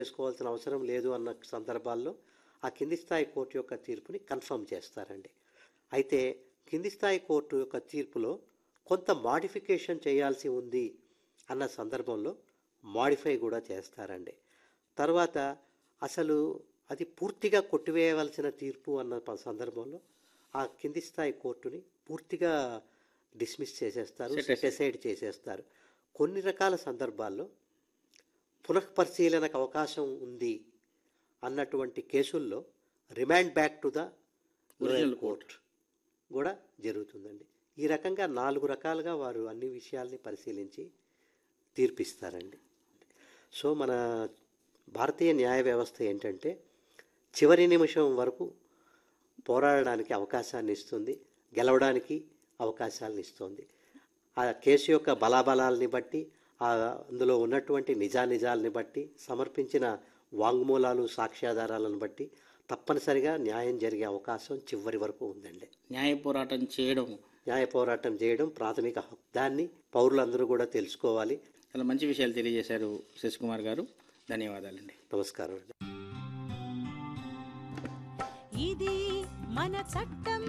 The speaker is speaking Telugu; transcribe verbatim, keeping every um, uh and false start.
చేసుకోవాల్సిన అవసరం లేదు అన్న సందర్భాల్లో ఆ కింది స్థాయి కోర్టు యొక్క తీర్పుని కన్ఫర్మ్ చేస్తారండి. అయితే కింది స్థాయి కోర్టు యొక్క తీర్పులో కొంత మాడిఫికేషన్ చేయాల్సి ఉంది అన్న సందర్భంలో మాడిఫై కూడా చేస్తారండి. తర్వాత అసలు అది పూర్తిగా కొట్టివేయవలసిన తీర్పు అన్న ప సందర్భంలో ఆ కింది స్థాయి కోర్టుని పూర్తిగా డిస్మిస్ చేసేస్తారు, Set aside. సెటిసైడ్ చేసేస్తారు. కొన్ని రకాల సందర్భాల్లో పునఃపరిశీలనకు అవకాశం ఉంది అన్నటువంటి కేసుల్లో remand back to the lower Original court కూడా జరుగుతుందండి. ఈ రకంగా నాలుగు రకాలుగా వారు అన్ని విషయాల్ని పరిశీలించి తీర్పిస్తారండి. సో మన భారతీయ న్యాయ వ్యవస్థ ఏంటంటే చివరి నిమిషం వరకు పోరాడడానికి అవకాశాన్ని ఇస్తుంది, గెలవడానికి అవకాశాలను ఇస్తుంది. ఆ కేసు యొక్క బలాబలాల్ని బట్టి, ఆ అందులో ఉన్నటువంటి నిజానిజాలని బట్టి, సమర్పించిన వాంగ్మూలాలు సాక్ష్యాధారాలను బట్టి తప్పనిసరిగా న్యాయం జరిగే అవకాశం చివరి వరకు ఉందండి. న్యాయ పోరాటం చేయడం న్యాయ పోరాటం చేయడం ప్రాథమిక హక్కు. దాన్ని పౌరులందరూ కూడా తెలుసుకోవాలి. చాలా మంచి విషయాలు తెలియజేశారు శశికుమార్ గారు. ధన్యవాదాలండి. నమస్కారం అండి. ఇది మన చట్టం